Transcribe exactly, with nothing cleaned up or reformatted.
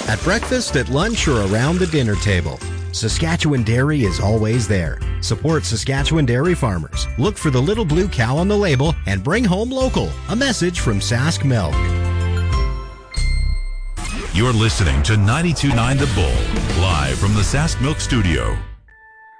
At breakfast, at lunch, or around the dinner table, Saskatchewan Dairy is always there. Support Saskatchewan dairy farmers. Look for the little blue cow on the label and bring home local. A message from Sask Milk. You're listening to ninety-two point nine The Bull, live from the Sask Milk Studio.